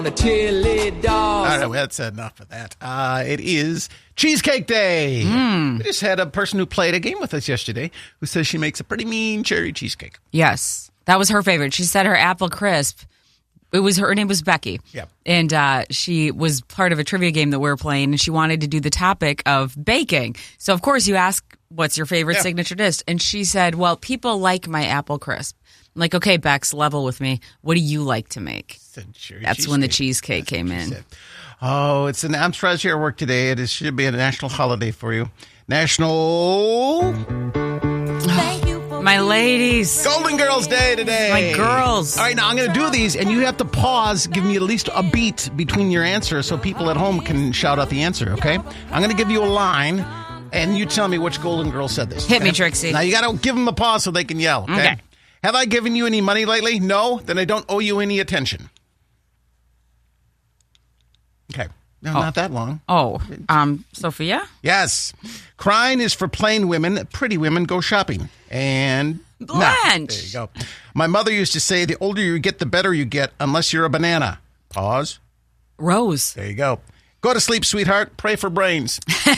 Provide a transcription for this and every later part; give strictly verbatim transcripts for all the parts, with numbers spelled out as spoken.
The chili dog. All right, that's enough of that. Uh, it is Cheesecake Day. Mm. We just had a person who played a game with us yesterday who says she makes a pretty mean cherry cheesecake. Yes, that was her favorite. She said her apple crisp. It was her, her name was Becky. Yeah. And uh, she was part of a trivia game that we were playing, and she wanted to do the topic of baking. So, of course, you ask, what's your favorite Yeah. signature dish? And she said, well, people like my apple crisp. I'm like, okay, Bex, level with me. What do you like to make? That's when the cheesecake That's came what she in. said. Oh, it's an I'm surprised you're at work today. It is, should be a national holiday for you. National My ladies. Golden Girls Day today. My girls. All right, now I'm going to do these, and you have to pause, give me at least a beat between your answers so people at home can shout out the answer, okay? I'm going to give you a line, and you tell me which Golden Girl said this. Hit okay? me, Trixie. Now, you got to give them a pause so they can yell, okay? Okay. Have I given you any money lately? No? Then I don't owe you any attention. Okay. No, Oh. not that long. Oh, um, Sophia? Yes. Crying is for plain women. Pretty women go shopping. And nah, Blanche. there you go. My mother used to say, the older you get, the better you get, unless you're a banana. Pause. Rose. There you go. Go to sleep, sweetheart. Pray for brains.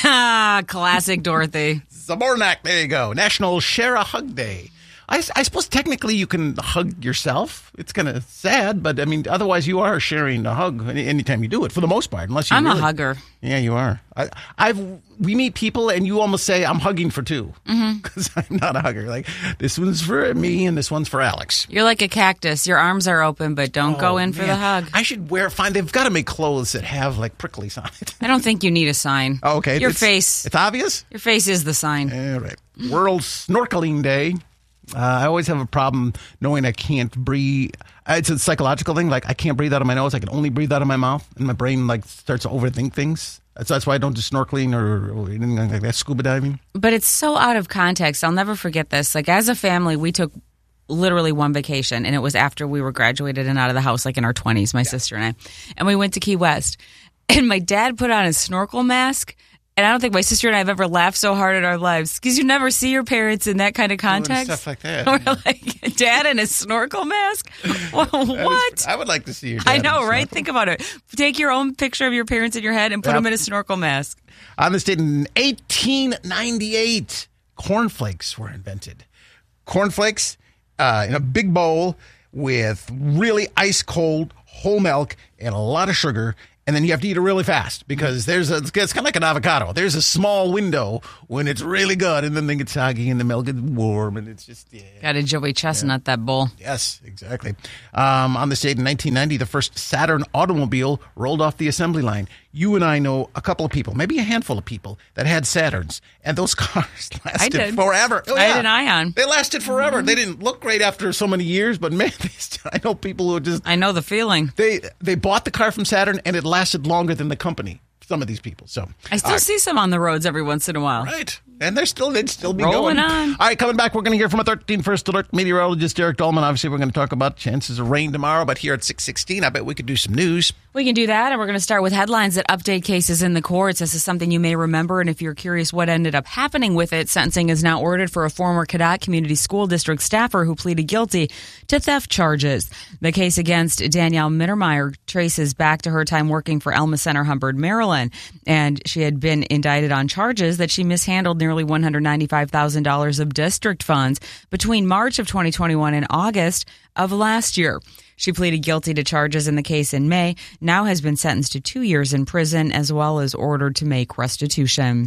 Classic Dorothy. Zabornak. There you go. National Share a Hug Day. I, I suppose technically you can hug yourself. It's kind of sad, but I mean, otherwise you are sharing a hug any, anytime you do it, for the most part. Unless you I'm really, a hugger. Yeah, you are. I, I've we meet people and you almost say I'm hugging for two because Mm-hmm. I'm not a hugger. Like this one's for me and this one's for Alex. You're like a cactus. Your arms are open, but don't go Oh, in for man. the hug. I should wear fine. They've got to make clothes that have like pricklies on it. I don't think you need a sign. Oh, okay, Your it's, face. It's obvious. Your face is the sign. All right. World Snorkeling Day. Uh, I always have a problem knowing I can't breathe. Uh, It's a psychological thing. Like I can't breathe out of my nose. I can only breathe out of my mouth, and my brain like starts to overthink things. That's, that's why I don't do snorkeling or, or anything like that. Scuba diving. But it's so out of context. I'll never forget this. Like, as a family, we took literally one vacation, and it was after we were graduated and out of the house, like in our twenties, my sister and I. And we went to Key West. And my dad put on a snorkel mask. And I don't think my sister and I have ever laughed so hard in our lives because you never see your parents in that kind of context. Stuff like that. We're like, Dad in a snorkel mask? Well, what? I would like to see your. I dad know, in a right? snorkel. Think about it. Take your own picture of your parents in your head and put Yep. them in a snorkel mask. On this date in eighteen ninety-eight, cornflakes were invented. Cornflakes uh, in a big bowl with really ice cold whole milk and a lot of sugar. And then you have to eat it really fast because there's a, it's kind of like an avocado. There's a small window when it's really good, and then they get soggy and the milk gets warm, and it's just, yeah. Got a Joey Chestnut, that bowl. Yes, exactly. Um, on this date in nineteen ninety, the first Saturn automobile rolled off the assembly line. You and I know a couple of people, maybe a handful of people, that had Saturns, and those cars lasted did. forever. Oh, I yeah. had an Ion. They lasted forever. Mm-hmm. They didn't look great after so many years, but man, they still, I know people who just I know the feeling. they they bought the car from Saturn, and it lasted longer than the company. Some of these people. So I still all right. see some on the roads every once in a while. Right. And they're still, they'd still be Rolling going. on. All right, coming back, we're going to hear from a thirteen First Alert meteorologist, Derek Dolman. Obviously, we're going to talk about chances of rain tomorrow, but here at six sixteen, I bet we could do some news. We can do that, and we're going to start with headlines that update cases in the courts. This is something you may remember, and if you're curious what ended up happening with it, sentencing is now ordered for a former Cadott Community School District staffer who pleaded guilty to theft charges. The case against Danielle Mittermeier traces back to her time working for Elma Center, Hubbard, Maryland, and she had been indicted on charges that she mishandled nearly one hundred ninety-five thousand dollars of district funds between March of twenty twenty-one and August of last year. She pleaded guilty to charges in the case in May, now has been sentenced to two years in prison, as well as ordered to make restitution.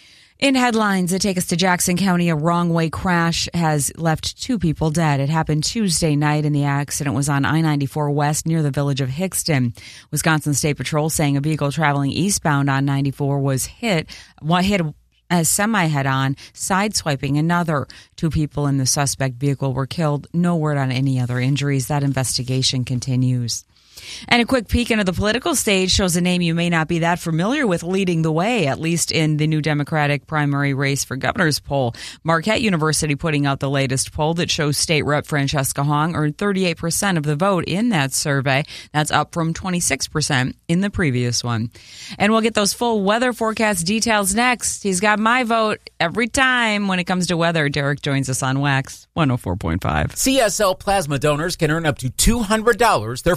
In headlines that take us to Jackson County, a wrong-way crash has left two people dead. It happened Tuesday night, and the accident was on I ninety-four West near the village of Hickston. Wisconsin State Patrol saying a vehicle traveling eastbound on ninety-four was hit, hit a semi head-on, sideswiping another. Two people in the suspect vehicle were killed. No word on any other injuries. That investigation continues. And a quick peek into the political stage shows a name you may not be that familiar with leading the way, at least in the new Democratic primary race for governor's poll. Marquette University putting out the latest poll that shows State Rep Francesca Hong earned thirty-eight percent of the vote in that survey. That's up from twenty-six percent in the previous one. And we'll get those full weather forecast details next. He's got my vote every time when it comes to weather. Derek joins us on Wax one oh four point five. C S L plasma donors can earn up to two hundred dollars their first week.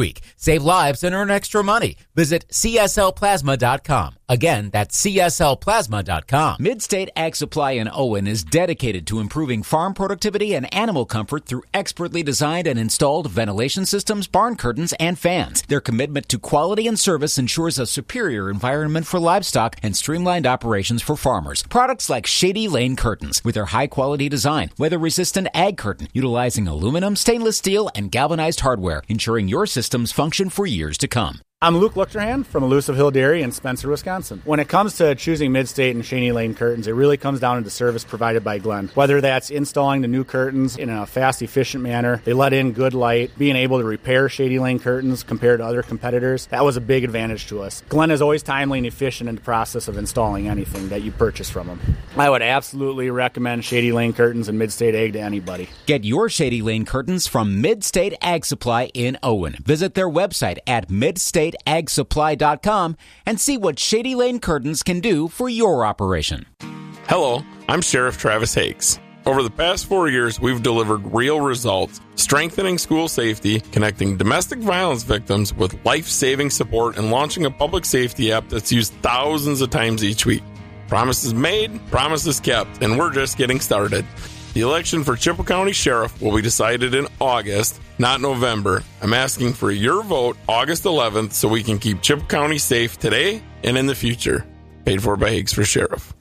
week. Save lives and earn extra money. Visit C S L plasma dot com. Again, that's C S L plasma dot com. Midstate Ag Supply in Owen is dedicated to improving farm productivity and animal comfort through expertly designed and installed ventilation systems, barn curtains, and fans. Their commitment to quality and service ensures a superior environment for livestock and streamlined operations for farmers. Products like Shady Lane Curtains with their high-quality design, weather-resistant ag curtain utilizing aluminum, stainless steel, and galvanized hardware, ensuring your systems function for years to come. I'm Luke Luchterhand from Elusive Hill Dairy in Spencer, Wisconsin. When it comes to choosing Midstate and Shady Lane curtains, it really comes down to the service provided by Glenn. Whether that's installing the new curtains in a fast, efficient manner, they let in good light, being able to repair Shady Lane curtains compared to other competitors, that was a big advantage to us. Glenn is always timely and efficient in the process of installing anything that you purchase from him. I would absolutely recommend Shady Lane curtains and Midstate Ag to anybody. Get your Shady Lane curtains from Midstate Ag Supply in Owen. Visit their website at midstate ag supply dot com and see what Shady Lane Curtains can do for your operation. Hello, I'm Sheriff Travis Hakes. Over the past four years, we've delivered real results, strengthening school safety, connecting domestic violence victims with life-saving support, and launching a public safety app that's used thousands of times each week. Promises made, promises kept, and we're just getting started. The election for Chippewa County Sheriff will be decided in August, not November. I'm asking for your vote August eleventh so we can keep Chippewa County safe today and in the future. Paid for by Higgs for Sheriff.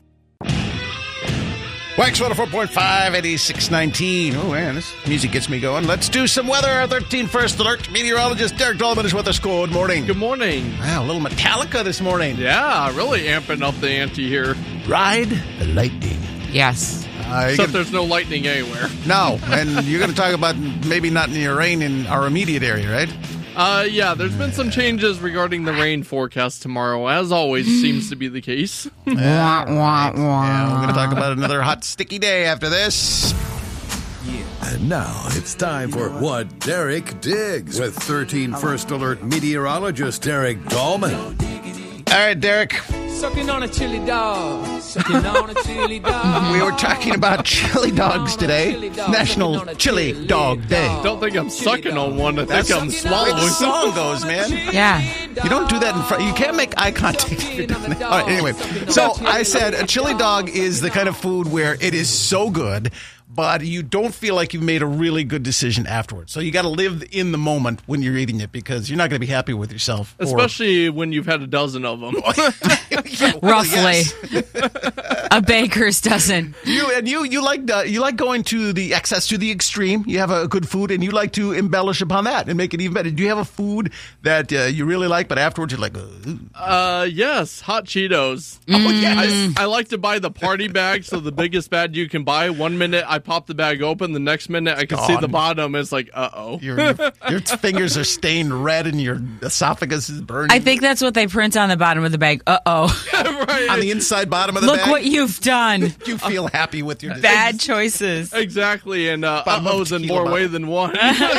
Wax one oh four point five, eighty-six nineteen. Oh, man, this music gets me going. Let's do some weather. Our thirteen First Alert meteorologist Derek Dolman is with us. Good morning. Good morning. Wow, a little Metallica this morning. Yeah, really amping up the ante here. Ride the lightning. Yes. Uh, Except gonna, there's no lightning anywhere. No, and you're going to talk about maybe not near rain in our immediate area, right? Uh, yeah, there's been some changes regarding the rain forecast tomorrow, as always seems to be the case. Yeah, right. Yeah, we're going to talk about another hot, sticky day after this. And now it's time for What Derek Digs with thirteen First Alert meteorologist Derek Dolman. All right, Derek. Sucking on a chili dog. Sucking on a chili dog. We were talking about chili dogs today. National Chili Dog Day. Don't think I'm sucking on one. I think That's I'm the swallowing. way the song goes, man. Yeah. You don't do that in front. You can't make eye contact if you're doing that. All right, anyway. So I said a chili dog is the kind of food where it is so good, but you don't feel like you've made a really good decision afterwards. So you got to live in the moment when you're eating it because you're not going to be happy with yourself. Especially or, when you've had a dozen of them. yeah, well, Roughly. Yes. A baker's dozen. You and you you like uh, you like going to the excess, to the extreme. You have a good food and you like to embellish upon that and make it even better. Do you have a food that uh, you really like, but afterwards you're like, ooh. Uh, yes, hot Cheetos. Oh, yes. I, I like to buy the party bag, so the biggest bag you can buy. One minute I pop the bag open, the next minute I can Gone. see the bottom. It's like, uh-oh. Your, your, your fingers are stained red and your esophagus is burning. I think that's what they print on the bottom of the bag. Uh-oh. Right. On the inside bottom of the Look bag. what you've done. You feel happy with your Bad choices. Exactly, and uh, Bottom of uh-ohs in tequila more way bottle. than one.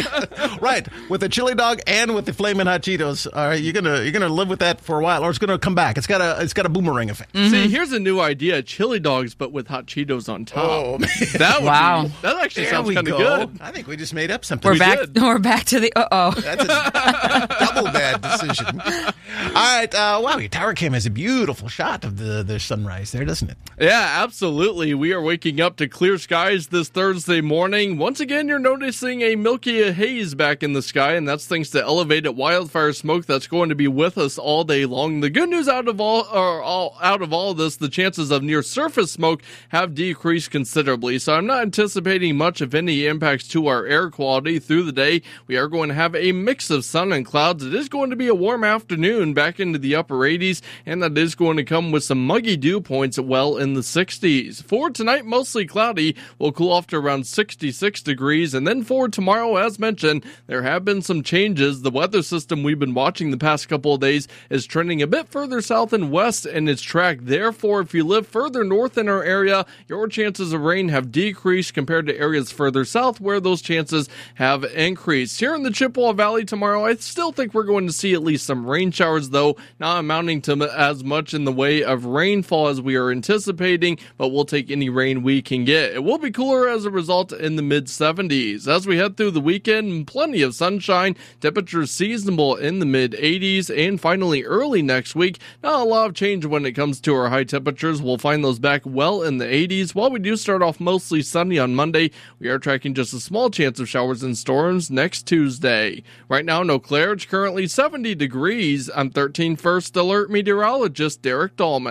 Right, with the chili dog and with the flaming hot Cheetos. All right, you're gonna you're gonna live with that for a while, or it's gonna come back. It's got a it's got a boomerang effect. Mm-hmm. See, here's a new idea: chili dogs, but with hot Cheetos on top. Oh, man. That would Wow. be, that actually There sounds we kind of go. good. I think we just made up something. We're We back. did. We're back to the uh-oh. That's a double bad decision. All right, uh, wow, your tower cam has a beautiful shot of the, the sunrise there, doesn't it? Yeah, absolutely. We are waking up to clear skies this Thursday morning. Once again, you're noticing a milky haze back in the sky, and that's thanks to elevated wildfire smoke that's going to be with us all day long. The good news out of all, or all out of all this, the chances of near surface smoke have decreased considerably. So I'm not anticipating much of any impacts to our air quality through the day. We are going to have a mix of sun and clouds. It is going to be a warm afternoon back into the upper eighties, and that is going to come with some muggy dew points well in the sixties. For tonight, mostly cloudy. We'll cool off to around sixty-six degrees, and then for tomorrow, as mentioned, there have been some changes. The weather system we've been watching the past couple of days is trending a bit further south and west in its track. Therefore, if you live further north in our area, your chances of rain have decreased compared to areas further south where those chances have increased. Here in the Chippewa Valley tomorrow, I still think we're going to see at least some rain showers showers, though not amounting to as much in the way of rainfall as we are anticipating, but we'll take any rain we can get. It will be cooler as a result in the mid seventies. As we head through the weekend, plenty of sunshine, temperatures seasonable in the mid eighties, and finally early next week, not a lot of change when it comes to our high temperatures. We'll find those back well in the eighties. While we do start off mostly sunny on Monday, we are tracking just a small chance of showers and storms next Tuesday. Right now in Eau Claire, it's currently seventy degrees. I'm thirteen First Alert meteorologist Derek Dahlman.